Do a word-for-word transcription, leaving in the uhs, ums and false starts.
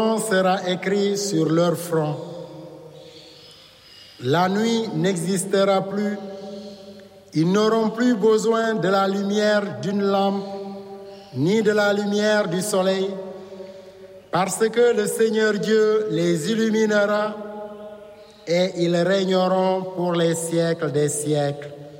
sera écrit sur leur front. La nuit n'existera plus. Ils n'auront plus besoin de la lumière d'une lampe, ni de la lumière du soleil, parce que le Seigneur Dieu les illuminera et ils régneront pour les siècles des siècles.